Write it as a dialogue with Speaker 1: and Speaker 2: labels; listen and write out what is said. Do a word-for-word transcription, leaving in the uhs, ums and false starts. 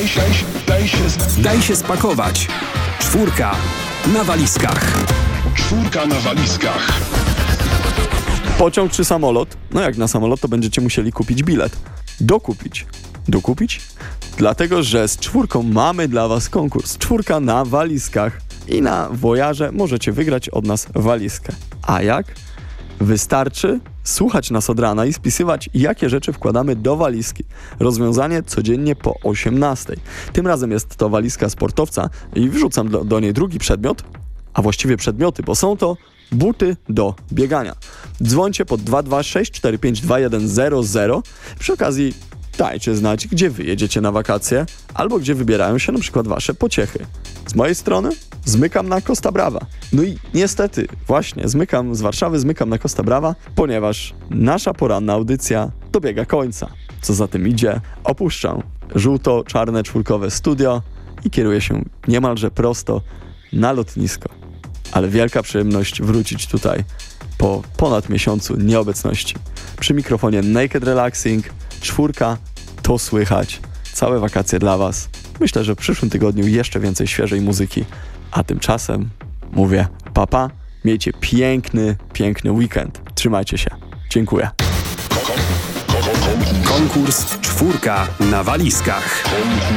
Speaker 1: daj się, daj się,
Speaker 2: Daj się spakować. Czwórka na walizkach.
Speaker 1: czwórka na walizkach.
Speaker 3: Pociąg czy samolot? No jak na samolot, to będziecie musieli kupić bilet. Dokupić. Dokupić? Dlatego, że z czwórką mamy dla was konkurs. Czwórka na walizkach. I na Voyage możecie wygrać od nas walizkę. A jak? Wystarczy słuchać nas od rana i spisywać, jakie rzeczy wkładamy do walizki. Rozwiązanie codziennie po osiemnastej. Tym razem jest to walizka sportowca i wrzucam do, do niej drugi przedmiot, a właściwie przedmioty, bo są to buty do biegania. Dzwońcie pod dwa dwa sześć cztery pięć dwa jeden zero zero. Przy okazji dajcie znać, gdzie wy jedziecie na wakacje albo gdzie wybierają się na przykład wasze pociechy. Z mojej strony zmykam na Costa Brava. No i niestety właśnie zmykam z Warszawy, zmykam na Costa Brava, ponieważ nasza poranna audycja dobiega końca. Co za tym idzie, opuszczam żółto-czarne czwórkowe studio i kieruję się niemalże prosto na lotnisko. Ale wielka przyjemność wrócić tutaj po ponad miesiącu nieobecności. Przy mikrofonie Naked Relaxing, czwórka, to słychać. Całe wakacje dla was. Myślę, że w przyszłym tygodniu jeszcze więcej świeżej muzyki. A tymczasem mówię papa, miejcie piękny, piękny weekend. Trzymajcie się. Dziękuję.
Speaker 2: Konkurs czwórka na walizkach.